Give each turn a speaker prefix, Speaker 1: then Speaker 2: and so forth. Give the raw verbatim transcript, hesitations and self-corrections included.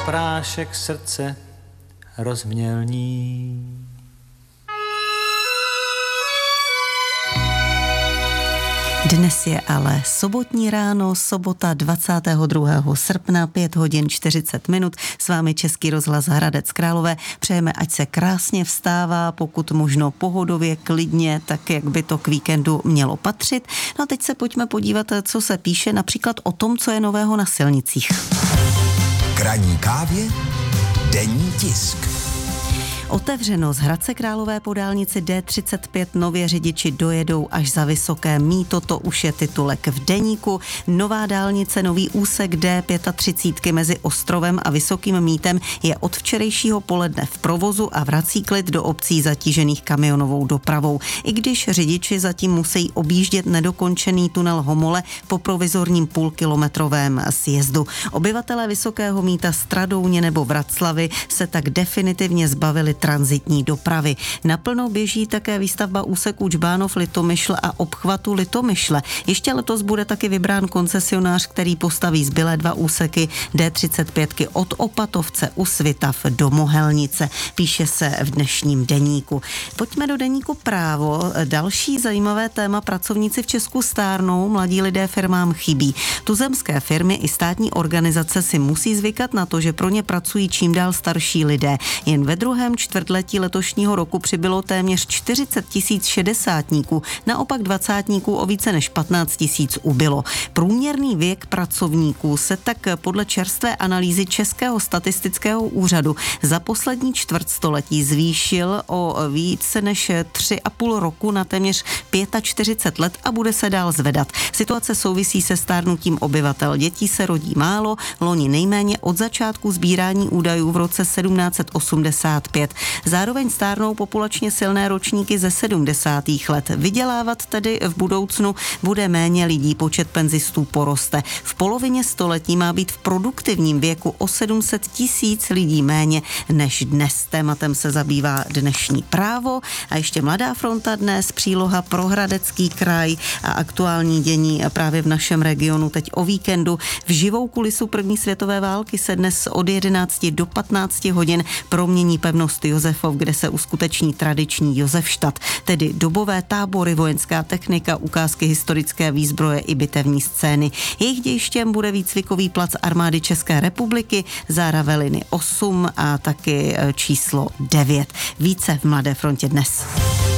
Speaker 1: prášek srdce rozmělní.
Speaker 2: Dnes je ale sobotní ráno, sobota dvacátého druhého srpna, pět hodin čtyřicet minut. S vámi Český rozhlas Hradec Králové. Přejeme, ať se krásně vstává, pokud možno pohodově, klidně, tak jak by to k víkendu mělo patřit. No a teď se pojďme podívat, co se píše například o tom, co je nového na silnicích.
Speaker 3: K ranní kávě denní tisk.
Speaker 2: Otevřeno z Hradce Králové po dálnici D třicet pět, nově řidiči dojedou až za Vysoké Mýto, to už je titulek v deníku. Nová dálnice, nový úsek D třicet pět mezi Ostrovem a Vysokým Mýtem je od včerejšího poledne v provozu a vrací klid do obcí zatížených kamionovou dopravou. I když řidiči zatím musí objíždět nedokončený tunel Homole po provizorním půlkilometrovém sjezdu. Obyvatelé Vysokého Mýta, Stradouně nebo Vraclavy se tak definitivně zbavili tranzitní dopravy. Naplno běží také výstavba úseků Čbánov Litomyšl a obchvatu Litomyšle. Ještě letos bude taky vybrán koncesionář, který postaví zbylé dva úseky D třicet pět od Opatovce u Svitav do Mohelnice. Píše se v dnešním deníku. Pojďme do deníku Právo. Další zajímavé téma: pracovníci v Česku stárnou, mladí lidé firmám chybí. Tuzemské firmy i státní organizace si musí zvykat na to, že pro ně pracují čím dál starší lidé. Jen ve druhém čtvrtletí letošního roku přibylo téměř čtyřicet tisíc šedesátníků, naopak dvacátníků o více než patnáct tisíc ubylo. Průměrný věk pracovníků se tak podle čerstvé analýzy Českého statistického úřadu za poslední čtvrtstoletí zvýšil o více než tři a půl roku na téměř čtyřicet pět let a bude se dál zvedat. Situace souvisí se stárnutím obyvatel. Dětí se rodí málo, loni nejméně od začátku sbírání údajů v roce sedmnáct osmdesát pět. Zároveň stárnou populačně silné ročníky ze sedmdesátých let. Vydělávat tedy v budoucnu bude méně lidí, počet penzistů poroste. V polovině století má být v produktivním věku o sedm set tisíc lidí méně než dnes. Tématem se zabývá dnešní Právo a ještě Mladá fronta dnes, příloha pro Hradecký kraj a aktuální dění právě v našem regionu teď o víkendu. V živou kulisu první světové války se dnes od jedenácti do patnácti hodin promění pevnost Josefov, kde se uskuteční tradiční Josefštát, tedy dobové tábory, vojenská technika, ukázky historické výzbroje i bitevní scény. Jejich dějištěm bude výcvikový plac armády České republiky, Zára Veliny osm a taky číslo devět. Více v Mladé frontě dnes.